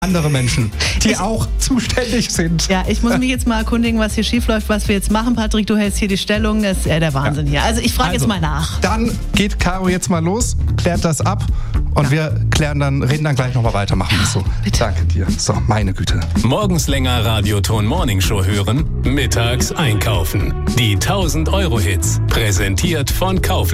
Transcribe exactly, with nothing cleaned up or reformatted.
andere Menschen, die Ich- auch zuständig sind. Ja, ich muss mich jetzt mal erkundigen, was hier schief läuft, was wir jetzt machen. Patrick, du hältst hier die Stellung. Das ist ja der Wahnsinn hier. Also ich frage Also, jetzt mal nach. Dann geht Caro jetzt mal los, klärt das ab und wir klären dann, reden dann gleich nochmal weiter, machen wir es so. bitte. Danke dir. So, meine Güte. Morgens länger Radioton Morning Show hören, mittags einkaufen. Die tausend Euro Hits, präsentiert von Kaufland.